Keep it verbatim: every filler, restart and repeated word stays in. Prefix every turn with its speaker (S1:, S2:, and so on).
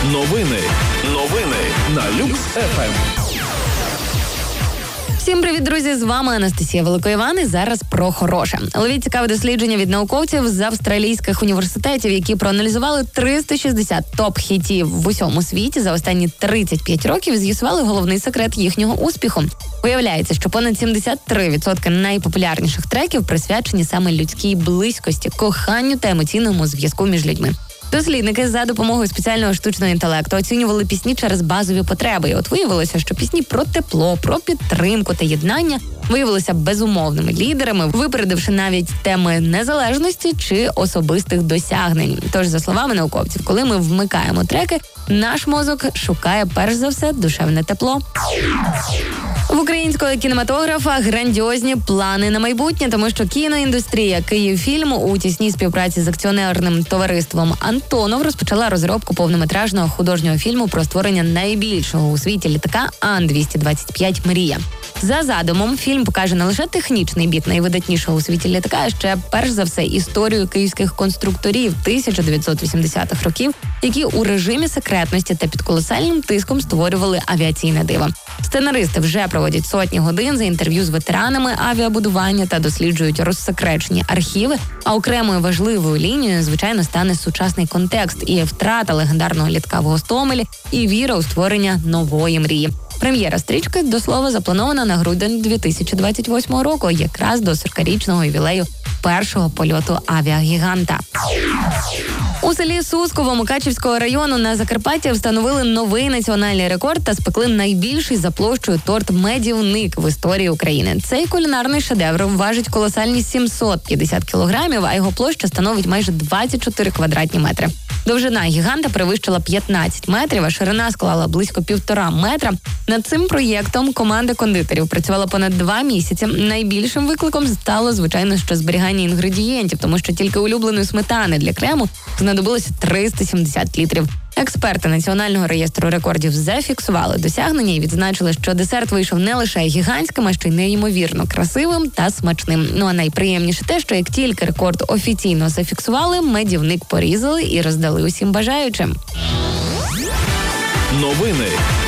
S1: Новини. Новини на Люкс еф ем.
S2: Всім привіт, друзі! З вами Анастасія Великоїван і зараз про хороше. Ловіть цікаве дослідження від науковців з австралійських університетів, які проаналізували триста шістдесят топ-хітів в усьому світі за останні тридцять п'ять років і з'ясували головний секрет їхнього успіху. Виявляється, що понад сімдесят три відсотки найпопулярніших треків присвячені саме людській близькості, коханню та емоційному зв'язку між людьми. Дослідники за допомогою спеціального штучного інтелекту оцінювали пісні через базові потреби. І от виявилося, що пісні про тепло, про підтримку та єднання виявилися безумовними лідерами, випередивши навіть теми незалежності чи особистих досягнень. Тож, за словами науковців, коли ми вмикаємо треки, наш мозок шукає перш за все душевне тепло. В українського кінематографа грандіозні плани на майбутнє, тому що кіноіндустрія «Київфільм» у тісній співпраці з акціонерним товариством «Антонов» розпочала розробку повнометражного художнього фільму про створення найбільшого у світі літака Ан двісті двадцять п'ять «Мрія». За задумом, фільм покаже не лише технічний бік найвидатнішого у світі літака, а ще, перш за все, історію київських конструкторів тисяча дев'ятсот вісімдесятих років, які у режимі секретності та під колосальним тиском створювали авіаційне диво. Сценаристи вже проводять сотні годин за інтерв'ю з ветеранами авіабудування та досліджують розсекречені архіви, а окремою важливою лінією, звичайно, стане сучасний контекст і втрата легендарного літака в Гостомелі, і віра у створення нової мрії. Прем'єра стрічки, до слова, запланована на грудень дві тисячі двадцять восьмого року, якраз до сорокарічного ювілею першого польоту авіагіганта. У селі Сусково Мукачівського району на Закарпатті встановили новий національний рекорд та спекли найбільший за площею торт «Медівник» в історії України. Цей кулінарний шедевр важить колосальні сімсот п'ятдесят кілограмів, а його площа становить майже двадцять чотири квадратні метри. Довжина гіганта перевищила п'ятнадцять метрів, а ширина склала близько півтора метра. Над цим проєктом команда кондитерів працювала понад два місяці. Найбільшим викликом стало, звичайно, що зберігання інгредієнтів, тому що тільки улюбленої сметани для крему знадобилося триста сімдесят літрів. Експерти Національного реєстру рекордів зафіксували досягнення і відзначили, що десерт вийшов не лише гігантським, а ще й неймовірно красивим та смачним. Ну а найприємніше те, що як тільки рекорд офіційно зафіксували, медівник порізали і роздали усім бажаючим.
S1: Новини